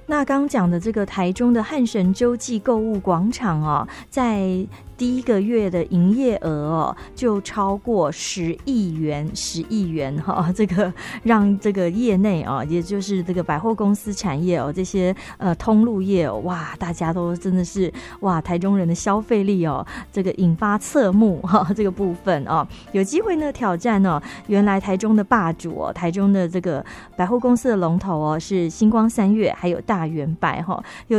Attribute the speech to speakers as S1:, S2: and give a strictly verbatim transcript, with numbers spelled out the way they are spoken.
S1: 那刚讲的这个台中的汉神洲际购物广场哦，在第一个月的营业额哦，就超过十亿元，十亿元哈、哦，这个让这个业内啊、哦，也就是这个百货公司产业哦，这些呃通路业哦，哇，大家都真的是哇，台中人的消费力哦，这个引发侧目哈、哦，这个部分哦，有机会呢挑战哦，原来台中的霸主哦，台中的这个百货公司的龙头哦，是星光三月还有大圆百哈、哦，有。